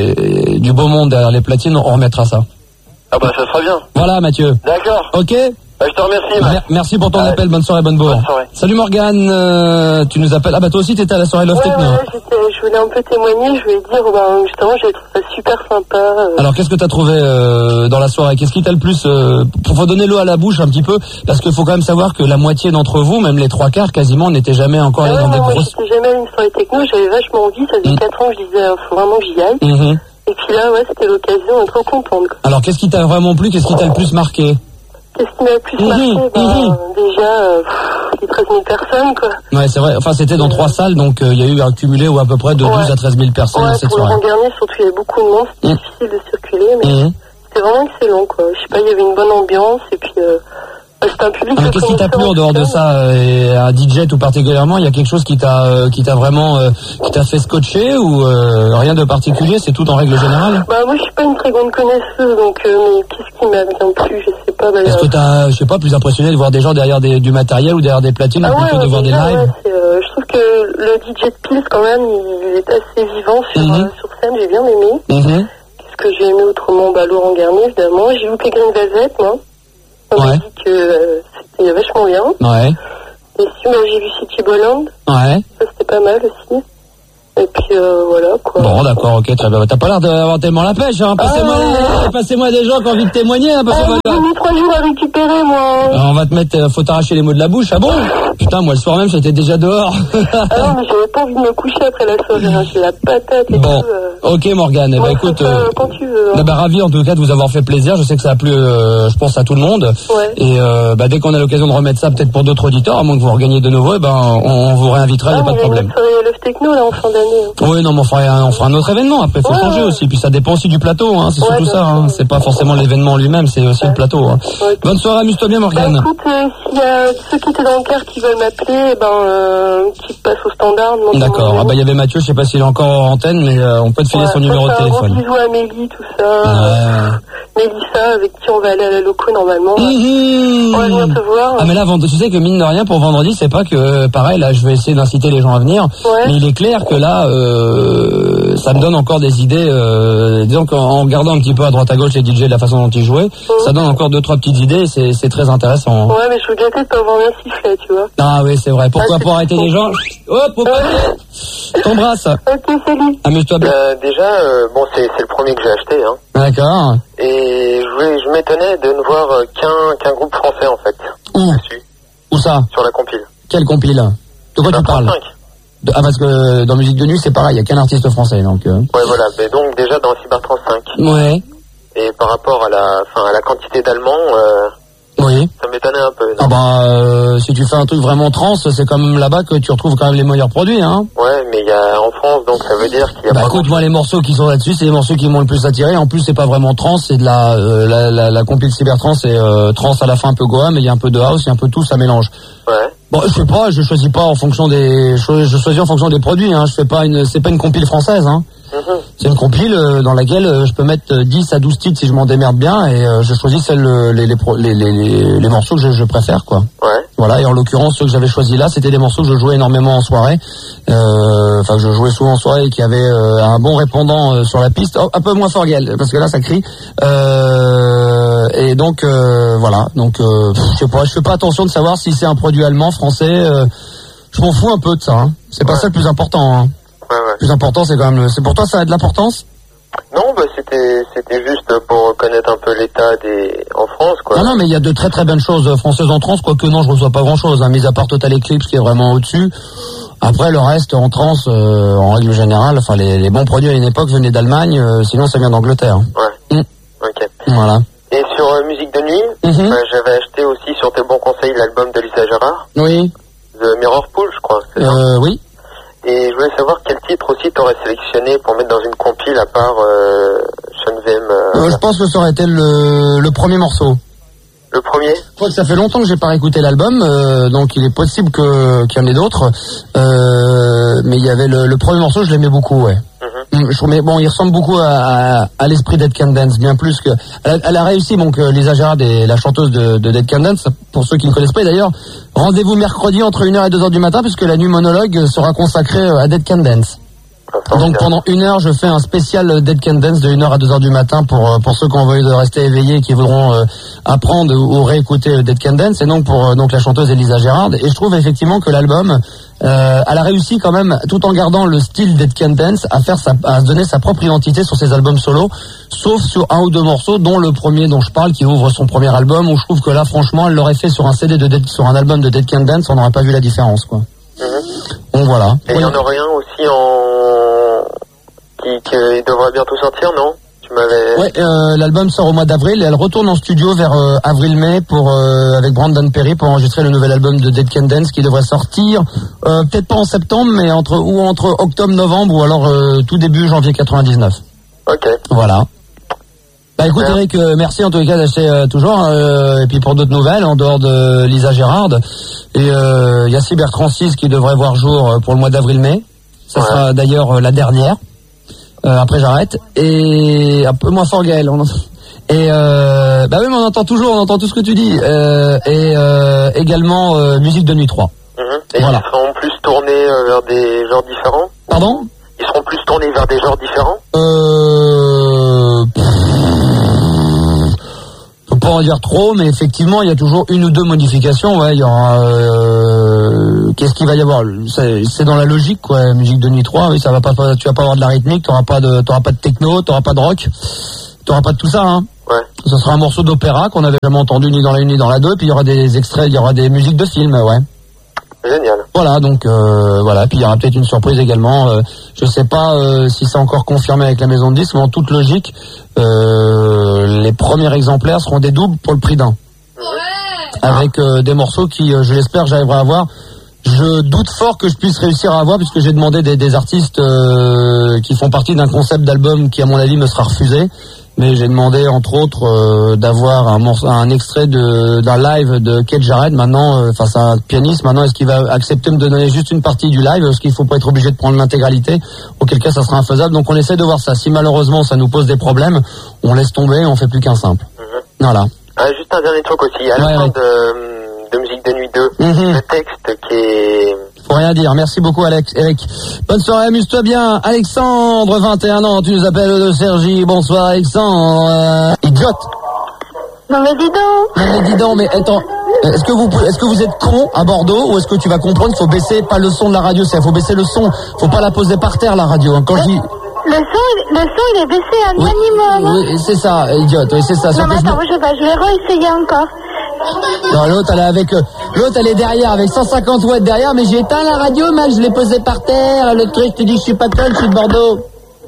Speaker 14: du beau monde derrière les platines, on remettra ça.
Speaker 15: Ah bah ça sera bien.
Speaker 14: Voilà Mathieu.
Speaker 15: D'accord.
Speaker 14: Ok.
Speaker 15: Je te remercie.
Speaker 14: Merci pour ton appel, bonne soirée, bonne bourre. Salut Morgane, tu nous appelles. Ah bah toi aussi t'étais à la soirée Love Techno.
Speaker 16: Je voulais un peu témoigner, je voulais dire, justement j'ai trouvé ça super sympa.
Speaker 14: Alors qu'est-ce que t'as trouvé dans la soirée? Qu'est-ce qui t'a le plus faut donner l'eau à la bouche un petit peu, parce qu'il faut quand même savoir que la moitié d'entre vous, même les 3/4 quasiment, n'étaient jamais encore allés dans des grosses...
Speaker 16: J'étais jamais allé à une soirée techno, j'avais vachement envie, ça faisait 4 ans que je disais faut vraiment que j'y aille. Et puis là c'était l'occasion, trop contente quoi.
Speaker 14: Alors qu'est-ce qui t'a vraiment plu? Qu'est-ce qui t'a le plus marqué?
Speaker 16: Qu'est-ce qui m'a le plus marqué? Déjà, les 13 000 personnes, quoi.
Speaker 14: Ouais, c'est vrai. Enfin, c'était dans 3 salles, donc il y a eu un cumulé ou à peu près de 12 à 13 000 personnes cette soirée.
Speaker 16: Pour le dernier, surtout, il y avait beaucoup de monde. C'était difficile de circuler, mais c'était vraiment excellent, quoi. Je sais pas, il y avait une bonne ambiance, et puis c'était un public...
Speaker 14: Mais qu'est-ce qui t'a plu en dehors de ça, et un DJ tout particulièrement? Il y a quelque chose qui t'a vraiment qui t'a fait scotcher, ou rien de particulier? C'est tout en règle générale?
Speaker 16: Moi je suis pas une très grande connaisseuse, donc mais qu'est-ce qui m'a bien plu? Je sais pas.
Speaker 14: Est-ce que t'as, je sais pas, plus impressionné de voir des gens derrière du matériel ou derrière des platines, ou plutôt de voir des lives?
Speaker 16: Je trouve que le DJ de Pils quand même, il est assez vivant sur scène, j'ai bien aimé. Qu'est-ce que j'ai aimé autrement? Laurent Garnier évidemment. J'ai vu que Green Velvet, moi. On m'a dit que c'était vachement bien.
Speaker 14: Ouais.
Speaker 16: Et si j'ai vu City Bolland.
Speaker 14: Ouais.
Speaker 16: Ça c'était pas mal aussi. Et puis voilà quoi.
Speaker 14: Bon d'accord, ok, très bien. T'as pas l'air d'avoir tellement la pêche, hein. Passez-moi des gens qui ont envie de témoigner, hein.
Speaker 16: J'ai mis 3 jours à récupérer moi.
Speaker 14: On va te mettre, faut t'arracher les mots de la bouche, ah bon? Putain, moi le soir même j'étais déjà dehors.
Speaker 16: Non mais j'avais pas envie de me coucher après la soirée, j'ai la patate et tout.
Speaker 14: Ok Morgane, écoute,
Speaker 16: quand tu veux.
Speaker 14: Ravi en tout cas de vous avoir fait plaisir, je sais que ça a plu, je pense à tout le monde.
Speaker 16: Ouais.
Speaker 14: Et dès qu'on a l'occasion de remettre ça peut-être pour d'autres auditeurs, à moins que vous regagnez de nouveau, on vous réinvitera, il n'y a pas de problème.
Speaker 16: Il y a Love Techno là en fin d'année.
Speaker 14: Oui, non, mais on fera un autre événement. Après, il faut changer aussi. Puis ça dépend aussi du plateau, hein. C'est surtout ça, hein. C'est pas forcément l'événement lui-même, c'est aussi le plateau, hein. Bonne soirée, amuse-toi bien, Morgane.
Speaker 16: Écoute, s'il y a ceux qui étaient dans le car qui veulent m'appeler, qui passent au standard.
Speaker 14: D'accord. Il y avait Mathieu, je sais pas s'il est encore en antenne, mais on peut te filer son numéro de téléphone.
Speaker 16: Un gros bisou à Mélie, tout ça. Mélissa, avec qui on va aller à la loco normalement. On va venir te voir.
Speaker 14: Ah, mais là, tu sais que mine de rien, pour vendredi, c'est pas que, pareil, là, je vais essayer d'inciter les gens à venir. Mais il est clair que là, ça me donne encore des idées, disons qu'en regardant un petit peu à droite à gauche les DJ de la façon dont ils jouaient, ça donne encore 2-3 petites idées et c'est très intéressant.
Speaker 16: Ouais, mais je suis gâtée de pas avoir un sifflet, tu vois.
Speaker 14: Ah oui, c'est vrai. Pourquoi pour arrêter les gens? Hop, t'embrasse.
Speaker 16: Ok, salut.
Speaker 14: Amuse-toi bien.
Speaker 15: Déjà, c'est le premier que j'ai acheté, hein.
Speaker 14: D'accord.
Speaker 15: Et je m'étonnais de ne voir qu'un groupe français, en fait.
Speaker 14: Où ça?
Speaker 15: Sur la compile.
Speaker 14: Quelle compile? De quoi tu parles? Parce que dans Musique de Nuit, c'est pareil, il n'y a qu'un artiste français, donc...
Speaker 15: Ouais, voilà. Mais donc, déjà, dans Cybertrans 5.
Speaker 14: Ouais.
Speaker 15: Et par rapport à la quantité d'Allemands,
Speaker 14: oui.
Speaker 15: Ça m'étonnait un peu.
Speaker 14: Si tu fais un truc vraiment trans, c'est quand même là-bas que tu retrouves quand même les meilleurs produits, hein.
Speaker 15: Ouais, mais il y a en France, donc ça veut dire qu'il y a pas...
Speaker 14: écoute, moi, les morceaux qui sont là-dessus, c'est les morceaux qui m'ont le plus attiré. En plus, c'est pas vraiment trans, c'est de la compil Cybertrans, c'est trans à la fin un peu goa, mais il y a un peu de house, il y a un peu tout, ça mélange.
Speaker 15: Ouais.
Speaker 14: Bon, je sais pas, je choisis pas en fonction je choisis en fonction des produits, hein. C'est pas une compile française, hein. C'est une compile dans laquelle je peux mettre 10 à 12 titres si je m'en démerde bien et je choisis les morceaux que je préfère, quoi.
Speaker 15: Ouais.
Speaker 14: Voilà, et en l'occurrence ceux que j'avais choisis là, c'était des morceaux que je jouais énormément en soirée, que je jouais souvent en soirée et qui avaient un bon répondant sur la piste. Un peu moins fort, Gaël, parce que là ça crie. Et donc voilà, donc je sais pas, je fais pas attention de savoir si c'est un produit allemand, français, je m'en fous un peu de ça, hein. C'est pas ça le plus important, hein.
Speaker 15: Ouais.
Speaker 14: Le plus important, c'est quand même... C'est pour toi, ça a de l'importance?
Speaker 15: Non, c'était juste pour connaître un peu l'état en France, quoi.
Speaker 14: Non, mais il y a de très très bonnes choses françaises en trance, quoique non, je reçois pas grand-chose, hein, mis à part Total Eclipse qui est vraiment au-dessus. Après, le reste, en trance, en règle générale, enfin, les bons produits à une époque venaient d'Allemagne, sinon ça vient d'Angleterre.
Speaker 15: Ouais. Ok.
Speaker 14: Voilà.
Speaker 15: Et sur Musique de Nuit, j'avais acheté aussi sur tes bons conseils l'album de Lisa Gérard.
Speaker 14: Oui.
Speaker 15: The Mirror Pool, je crois.
Speaker 14: Oui.
Speaker 15: Et je voulais savoir quel titre aussi t'aurais sélectionné pour mettre dans une compile à part Sean VM.
Speaker 14: Je pense que ça aurait été le premier morceau.
Speaker 15: Le premier?
Speaker 14: Je crois que ça fait longtemps que j'ai pas réécouté l'album, donc il est possible qu'il y en ait d'autres. Mais il y avait le premier morceau, je l'aimais beaucoup, ouais. Mais bon, il ressemble beaucoup à l'esprit Dead Can Dance, bien plus que... Elle a réussi, donc Lisa Gérard est la chanteuse de Dead Can Dance, pour ceux qui ne connaissent pas. Et d'ailleurs, rendez-vous mercredi entre 1h et 2h du matin, puisque la nuit monologue sera consacrée à Dead Can Dance. Donc pendant 1 heure, je fais un spécial Dead Can Dance de 1h à 2h du matin pour ceux qui ont envie de rester éveillés et qui voudront apprendre ou réécouter Dead Can Dance. Et donc pour la chanteuse Lisa Gérard. Et je trouve effectivement que l'album, elle a réussi quand même, tout en gardant le style Dead Can Dance, à se donner sa propre identité sur ses albums solo, sauf sur un ou deux morceaux, dont le premier dont je parle, qui ouvre son premier album, où je trouve que là, franchement, elle l'aurait fait sur un CD sur un album de Dead Can Dance, on n'aurait pas vu la différence, quoi. Donc voilà.
Speaker 15: Et il y en aurait un aussi qui devrait bientôt sortir, non?
Speaker 14: Ouais, l'album sort au mois d'avril et elle retourne en studio vers avril-mai avec Brandon Perry pour enregistrer le nouvel album de Dead Can Dance qui devrait sortir peut-être pas en septembre mais entre octobre-novembre ou alors tout début janvier 99.
Speaker 15: Ok.
Speaker 14: Voilà. Bah écoute Eric, merci en tous les cas d'acheter toujours et puis pour d'autres nouvelles en dehors de Lisa Gérard et il y a Cybertrans 6 qui devrait voir jour pour le mois d'avril-mai. Ça sera d'ailleurs la dernière. Après j'arrête et un peu moins fort Gaël et bah oui mais on entend tout ce que tu dis et également Musique de Nuit 3.
Speaker 15: Et voilà. Ils seront plus tournés vers des genres différents?
Speaker 14: Pardon?
Speaker 15: Ils seront plus tournés vers des genres différents?
Speaker 14: Faut pas en dire trop, mais effectivement, il y a toujours une ou deux modifications. Ouais, il y aura. Qu'est-ce qu'il va y avoir? C'est dans la logique, quoi. Musique de Nuit 3, oui, ça va pas. Tu vas pas avoir de la rythmique, t'auras pas de techno, t'auras pas de rock, t'auras pas de tout ça, hein.
Speaker 15: Ouais.
Speaker 14: Ce sera un morceau d'opéra qu'on avait jamais entendu ni dans la une ni dans la deux, puis il y aura des extraits, il y aura des musiques de films, ouais.
Speaker 15: Génial.
Speaker 14: Voilà, donc voilà, puis il y aura peut-être une surprise également. Je sais pas si c'est encore confirmé avec la maison de disques, mais en toute logique, les premiers exemplaires seront des doubles pour le prix d'un. Avec des morceaux qui, je l'espère, j'arriverai à avoir. Je doute fort que je puisse réussir à avoir, puisque j'ai demandé des artistes qui font partie d'un concept d'album qui, à mon avis, me sera refusé. Mais j'ai demandé, entre autres, d'avoir un extrait d'un live de Keith Jarrett. Maintenant, c'est un pianiste. Maintenant, est-ce qu'il va accepter de me donner juste une partie du live? Est-ce qu'il faut pas être obligé de prendre l'intégralité? Auquel cas, ça sera infaisable. Donc, on essaie de voir ça. Si malheureusement, ça nous pose des problèmes, on laisse tomber, on fait plus qu'un simple. Voilà.
Speaker 15: Juste un dernier truc aussi. À la fin de Musique de Nuit 2, le texte qui est...
Speaker 14: Faut rien dire. Merci beaucoup, Eric. Bonne soirée, amuse-toi bien. Alexandre, 21 ans, tu nous appelles de Cergy. Bonsoir, Alexandre. Idiote.
Speaker 16: Non mais dis donc. Mais attends. Est-ce
Speaker 14: que vous êtes con à Bordeaux, ou est-ce que tu vas comprendre qu'il faut baisser pas le son de la radio, faut baisser le son. Faut pas la poser par terre, la radio. Quand je dis...
Speaker 16: Le son, il est baissé à minimum.
Speaker 14: Oui, c'est ça, idiote. Oui, c'est ça.
Speaker 16: Non, mais attends, je vais réessayer encore.
Speaker 14: Non, l'autre, elle est derrière, avec 150 watts derrière, mais j'ai éteint la radio, mec, je l'ai posée par terre. Le truc, tu dis que je suis pas conne, je suis de Bordeaux.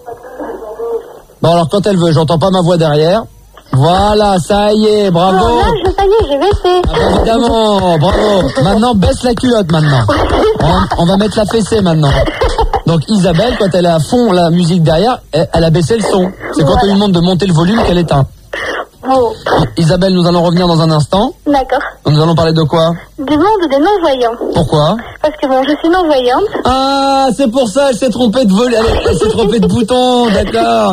Speaker 14: Bon, alors, quand elle veut, j'entends pas ma voix derrière. Voilà, ça y est, bravo.
Speaker 16: Non, ça y est, j'ai baissé.
Speaker 14: Ah, bah, évidemment, bravo. Maintenant, baisse la culotte, maintenant. On va mettre la fessée, maintenant. Donc Isabelle, quand elle est à fond la musique derrière, elle a baissé le son. C'est quand on lui demande de monter le volume qu'elle éteint.
Speaker 16: Oh.
Speaker 14: Isabelle, nous allons revenir dans un instant.
Speaker 16: D'accord.
Speaker 14: Nous allons parler de quoi?
Speaker 16: Du monde des non-voyants.
Speaker 14: Pourquoi?
Speaker 16: Parce que bon, je suis non-voyante.
Speaker 14: Ah, c'est pour ça, elle s'est trompée de volume, elle s'est trompée de bouton, d'accord.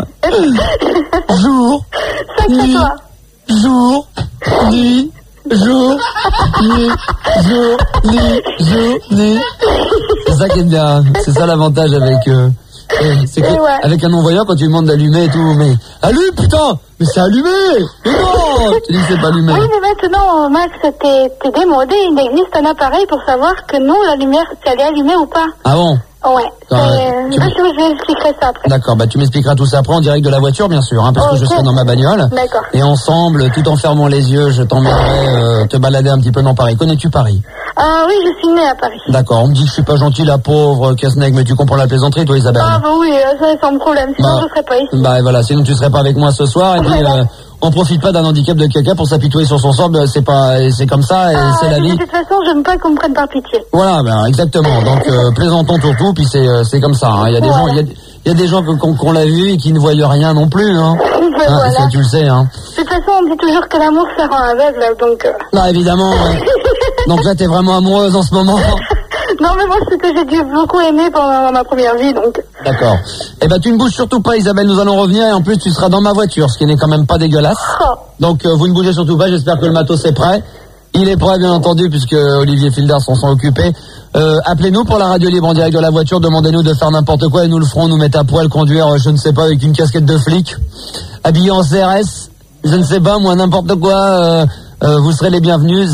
Speaker 14: Jour, nuit, jour, nuit, jour, nuit, jour, nuit, jour, nuit. C'est ça qui est bien, c'est ça l'avantage avec c'est que, avec un non-voyant, quand tu lui demandes d'allumer et tout, mais allume, putain, mais c'est allumé. Mais non, tu dis que c'est pas allumé.
Speaker 16: Oui, mais maintenant, Max, t'es démodé. Il existe un appareil pour savoir que non, la lumière, si elle est allumée ou pas.
Speaker 14: Ah bon?
Speaker 16: Ouais. Je vais expliquer ça après.
Speaker 14: D'accord, bah tu m'expliqueras tout ça après en direct de la voiture, bien sûr, hein, parce que je serai dans ma bagnole.
Speaker 16: D'accord.
Speaker 14: Et ensemble, tout en fermant les yeux, je t'emmènerai te balader un petit peu dans Paris. Connais-tu Paris?
Speaker 16: Oui, je suis née à Paris.
Speaker 14: D'accord, on me dit que je suis pas gentil, la pauvre Casse-Nec, mais tu comprends la plaisanterie, toi, Isabelle?
Speaker 16: Ah bah oui, ça sans problème, sinon je serais pas ici.
Speaker 14: Bah voilà, sinon tu serais pas avec moi ce soir, et puis on profite pas d'un handicap de quelqu'un pour s'apitoyer sur son sort, c'est comme ça, et c'est la vie.
Speaker 16: De toute façon, je n'aime pas qu'on me prenne par pitié.
Speaker 14: Voilà, ben exactement, donc plaisantons tout, puis c'est comme ça, hein. Il y a des gens, il y a des gens qu'on l'a vu et qui ne voient rien non plus, hein.
Speaker 16: Voilà.
Speaker 14: Ça, tu le sais, hein.
Speaker 16: De toute façon, on dit toujours que l'amour ça rend aveugle, donc...
Speaker 14: Là, évidemment, donc là, t'es vraiment amoureuse en ce moment.
Speaker 16: Non, mais moi, c'est que j'ai dû beaucoup aimer pendant ma première vie, donc...
Speaker 14: D'accord. Eh ben, tu ne bouges surtout pas, Isabelle, nous allons revenir, et en plus, tu seras dans ma voiture, ce qui n'est quand même pas dégueulasse. Donc, vous ne bougez surtout pas, j'espère que le matos est prêt. Il est prêt, bien entendu, puisque Olivier Filders s'en sont occupés. Appelez-nous pour la radio libre en direct de la voiture, demandez-nous de faire n'importe quoi, et nous le ferons, nous mettre à poil, conduire, je ne sais pas, avec une casquette de flic, habillé en CRS, je ne sais pas, moi, n'importe quoi... vous serez les bienvenus.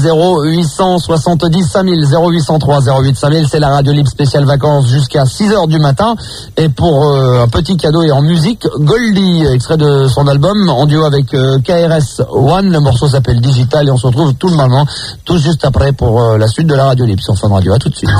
Speaker 14: 0870 5000 0803 08 5000, c'est la radio libre spéciale vacances jusqu'à 6h du matin. Et pour un petit cadeau et en musique, Goldie, extrait de son album en duo avec KRS One. Le morceau s'appelle Digital et on se retrouve tout le moment, tout juste après pour la suite de la radio libre sur Fun Radio. À tout de suite.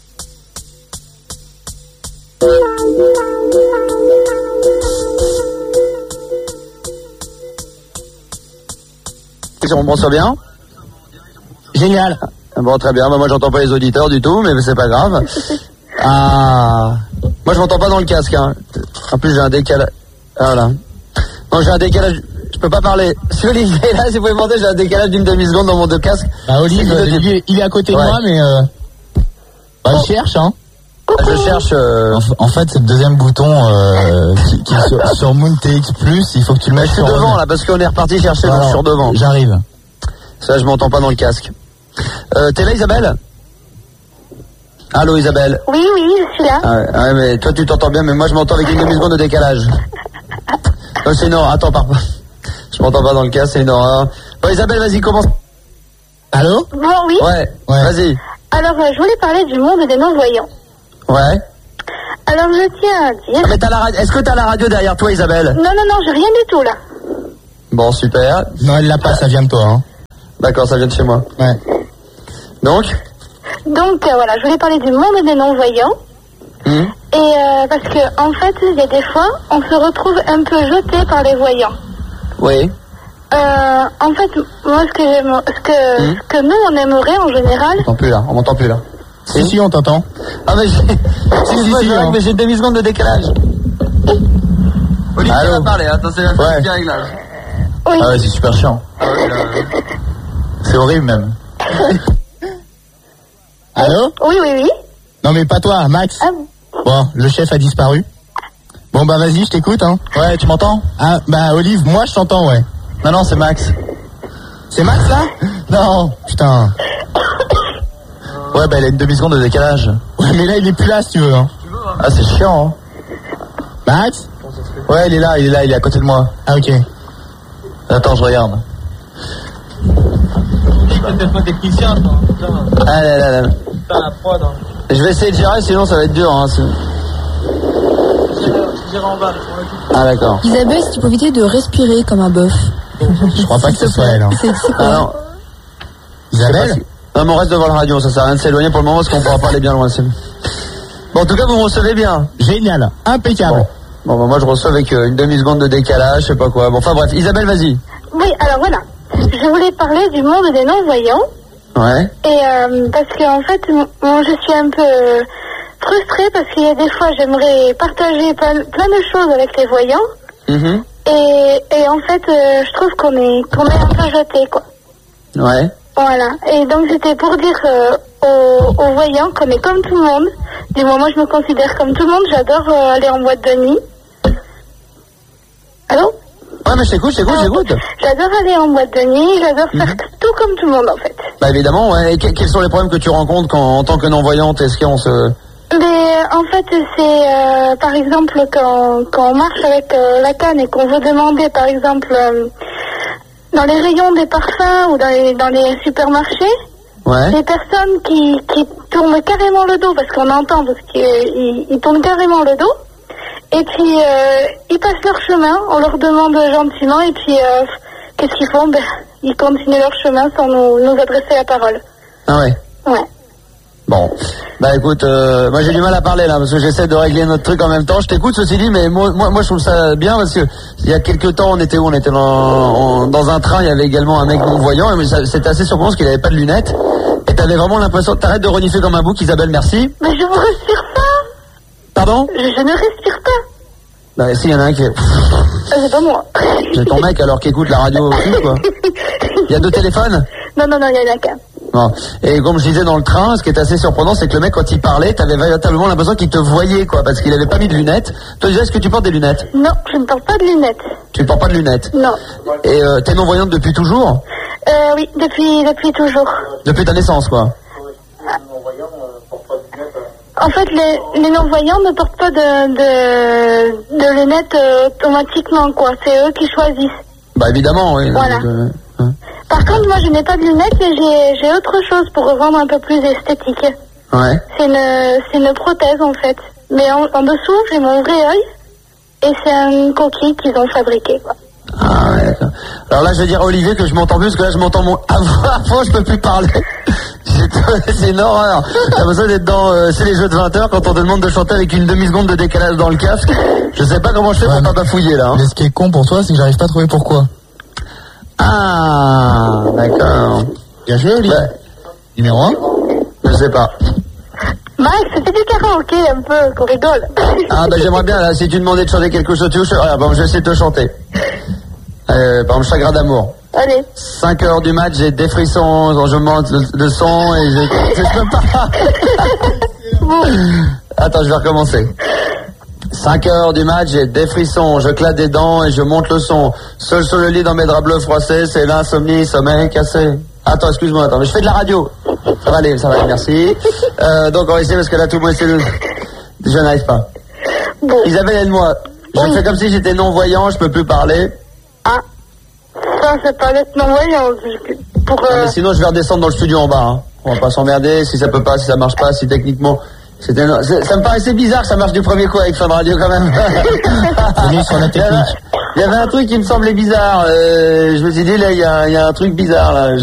Speaker 14: On pense bien. Génial. Bon, très bien. Bah, moi, j'entends pas les auditeurs du tout, mais c'est pas grave. Ah, moi, je m'entends pas dans le casque. Hein. En plus, j'ai un décalage. Ah, voilà. Non, j'ai un décalage. Je peux pas parler. Si Olivier est là, si vous pouvez monter, j'ai un décalage d'une demi-seconde dans mon deux casques. Bah, Olivier, il est à côté de moi, mais il cherche, hein. Je cherche.
Speaker 17: En fait, c'est le deuxième bouton qui est sur Moon TX+. Il faut que tu le mettes sur
Speaker 14: devant là, parce qu'on est reparti chercher sur devant.
Speaker 17: J'arrive.
Speaker 14: Ça, je m'entends pas dans le casque. T'es là, Isabelle? Allô, Isabelle?
Speaker 16: Oui, je suis là.
Speaker 14: Ah ouais, mais toi, tu t'entends bien, mais moi, je m'entends avec une demi-seconde de décalage. Non, c'est une horreur. Attends, pardon. Je m'entends pas dans le casque, c'est une horreur. Bon, Isabelle, vas-y, commence. Allô?
Speaker 16: Bon, oui.
Speaker 14: Ouais. Vas-y.
Speaker 16: Alors, je voulais parler du monde des non-voyants.
Speaker 14: Ouais.
Speaker 16: Alors je tiens à dire...
Speaker 14: Mais est-ce que t'as la radio derrière toi, Isabelle?
Speaker 16: Non, j'ai rien du tout là.
Speaker 14: Bon, super.
Speaker 17: Non, elle l'a pas, ça vient de toi, hein.
Speaker 14: D'accord, ça vient de chez moi.
Speaker 17: Ouais.
Speaker 16: Donc, voilà, je voulais parler du monde des non-voyants. Et parce que, en fait, il y a des fois, on se retrouve un peu jeté par les voyants.
Speaker 14: Oui.
Speaker 16: En fait, moi, ce que nous, on aimerait en général...
Speaker 14: On m'entend plus là.
Speaker 17: Si, on t'entend.
Speaker 18: Ah, mais mais j'ai une demi-seconde de décalage. Olivier va parler, attends, c'est un petit réglage.
Speaker 17: Oui. Ah ouais, c'est super chiant. C'est horrible même. Allô?
Speaker 16: Oui.
Speaker 17: Non mais pas toi, Max.
Speaker 16: Ah.
Speaker 17: Bon, le chef a disparu. Bon bah vas-y, je t'écoute hein. Ouais, tu m'entends? Ah bah Olive, moi je t'entends, ouais. Non, c'est Max. C'est Max là? Non, putain. Ouais bah il a une demi-seconde de décalage. Ouais mais là il est plus là si tu veux hein. Ah c'est chiant hein. Max? Ouais il est là, il est à côté de moi. Ah ok. Attends, je regarde.
Speaker 3: T'es peut-être pas technicien, toi.
Speaker 17: Ah là.
Speaker 3: T'as la prod, hein.
Speaker 18: Je vais essayer de gérer, sinon ça va être dur, hein. Ah d'accord.
Speaker 19: Isabelle, si tu peux éviter de respirer comme un bœuf.
Speaker 17: Je crois pas que ce soit elle. Hein.
Speaker 19: C'est quoi?
Speaker 18: Alors,
Speaker 17: Isabelle?
Speaker 18: Non, mais on reste devant la radio, ça sert à rien de s'éloigner pour le moment parce qu'on pourra pas aller bien loin. Bon, en tout cas, vous me recevez bien.
Speaker 17: Génial, impeccable.
Speaker 18: Bon, bah, moi je reçois avec une demi-seconde de décalage, je sais pas quoi. Bon, enfin bref, Isabelle, vas-y.
Speaker 16: Oui, alors voilà. Je voulais parler du monde des non-voyants.
Speaker 18: Ouais.
Speaker 16: Et parce qu'en fait, moi je suis un peu frustrée parce qu'il y a des fois j'aimerais partager plein de choses avec les voyants.
Speaker 18: Mm-hmm.
Speaker 16: Et en fait, je trouve qu'on est un peu jetés, quoi.
Speaker 18: Ouais.
Speaker 16: Voilà. Et donc c'était pour dire aux voyants qu'on est comme tout le monde. Du moment où je me considère comme tout le monde, j'adore aller en boîte de nuit. Allô?
Speaker 18: Ouais, mais je t'écoute.
Speaker 16: J'adore aller en boîte de nuit, j'adore faire tout comme tout le monde en fait.
Speaker 18: Bah évidemment, ouais. Et quels sont les problèmes que tu rencontres en tant que non-voyante? Est-ce qu'on se...
Speaker 16: Mais en fait, c'est par exemple quand on marche avec la canne et qu'on veut demander par exemple dans les rayons des parfums ou dans les supermarchés, les personnes qui tournent carrément le dos parce qu'on entend parce qu'ils tournent carrément le dos. Et puis, ils passent leur chemin, on leur demande gentiment, et puis, qu'est-ce qu'ils font? Ben, ils continuent leur chemin sans nous adresser la parole.
Speaker 18: Ah ouais?
Speaker 16: Ouais.
Speaker 18: Bon. Bah écoute, moi j'ai du mal à parler là, parce que j'essaie de régler notre truc en même temps. Je t'écoute ceci dit, mais moi je trouve ça bien, parce que il y a quelques temps, on était dans un train, il y avait également un mec non-voyant, et c'était assez surprenant parce qu'il avait pas de lunettes, et t'avais vraiment l'impression, t'arrêtes de renifler comme un bouc, Isabelle, merci.
Speaker 16: Mais je vous respire pas.
Speaker 18: Pardon?
Speaker 16: Je ne respire pas.
Speaker 18: Bah si, il y en a un qui est...
Speaker 16: C'est pas moi.
Speaker 18: C'est ton mec alors qui écoute la radio aussi, quoi. Il y a 2 téléphones?
Speaker 16: Non, il y en a qu'un.
Speaker 18: Bon. Et comme je disais dans le train, ce qui est assez surprenant, c'est que le mec, quand il parlait, t'avais véritablement l'impression qu'il te voyait, quoi, parce qu'il avait pas mis de lunettes. Toi, déjà, est-ce que tu portes des lunettes?
Speaker 16: Non, je ne porte pas de lunettes.
Speaker 18: Tu portes pas de lunettes?
Speaker 16: Non.
Speaker 18: Et t'es non-voyante depuis toujours?
Speaker 16: Oui, depuis toujours.
Speaker 18: Depuis ta naissance, quoi.
Speaker 16: En fait, les non-voyants ne portent pas de lunettes automatiquement, quoi. C'est eux qui choisissent.
Speaker 18: Bah évidemment, oui.
Speaker 16: Voilà. Par contre, moi, je n'ai pas de lunettes et j'ai autre chose pour rendre un peu plus esthétique.
Speaker 18: Ouais.
Speaker 16: C'est une prothèse, en fait. Mais en dessous, j'ai mon vrai œil et c'est une coquille qu'ils ont fabriquée, quoi.
Speaker 18: Ah ouais, d'accord. Alors là, je vais dire à Olivier que je m'entends plus, parce que là, je m'entends mon... Avant, je peux plus parler. C'est une horreur. T'as besoin d'être dans... c'est les jeux de 20h quand on te demande de chanter avec une demi-seconde de décalage dans le casque. Je sais pas comment je fais pour pas bafouiller, là. Hein.
Speaker 17: Mais ce qui est con pour toi, c'est que j'arrive pas à trouver pourquoi.
Speaker 18: Ah, d'accord.
Speaker 17: Bien joué, Olivier. Numéro 1?
Speaker 18: Je sais pas.
Speaker 16: Max, c'était du karaoké un peu, qu'on rigole.
Speaker 18: Ah bah j'aimerais bien, là, si tu demandais de chanter quelque chose, bon, je vais essayer de te chanter. Par exemple, Chagrin d'amour.
Speaker 16: Allez.
Speaker 18: 5h du match, j'ai des frissons, je monte le son et je peux pas. Attends, je vais recommencer. 5h du match, j'ai des frissons, je claque des dents et je monte le son. Seul sur le lit dans mes draps bleus froissés, c'est l'insomnie, sommeil cassé. Attends, excuse-moi, mais je fais de la radio. Ça va aller, merci. Donc on va essayer parce que là tout le monde essaie de... Je n'arrive pas.
Speaker 16: Bon.
Speaker 18: Isabelle, aide-moi. Je fais comme si j'étais non-voyant, je peux plus parler.
Speaker 16: Ah, ça c'est pas d'être non-voyant.
Speaker 18: Non, mais sinon je vais redescendre dans le studio en bas. Hein. On va pas s'emmerder, si ça peut pas, si ça marche pas, si techniquement... ça me paraissait bizarre que ça marche du premier coup avec Fun Radio quand même.
Speaker 17: Sur la technique.
Speaker 18: Il y avait un truc qui me semblait bizarre. Je me suis dit là, il y a un truc bizarre là.